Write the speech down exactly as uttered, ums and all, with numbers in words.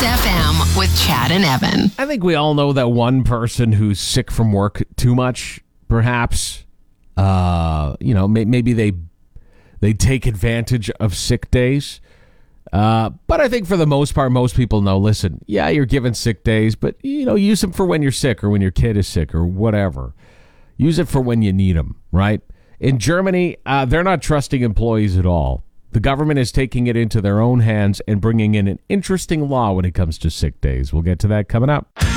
F M with Chad and Evan. I think we all know that one person who's sick from work too much, perhaps. Uh, you know, may, maybe they they take advantage of sick days. Uh, but I think for the most part, most people know, listen, yeah, you're given sick days, but, you know, use them for when you're sick or when your kid is sick or whatever. Use it for when you need them, right? In Germany, uh, they're not trusting employees at all. The government is taking it into their own hands and bringing in an interesting law when it comes to sick days. We'll get to that coming up.